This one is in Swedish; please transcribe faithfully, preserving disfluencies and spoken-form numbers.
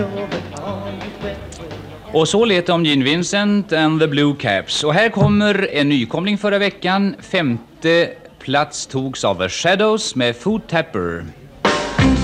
Och så lät om Gene Vincent and the Blue Caps. Och här kommer en nykomling förra veckan. Femte plats togs av The Shadows med Foot Tapper.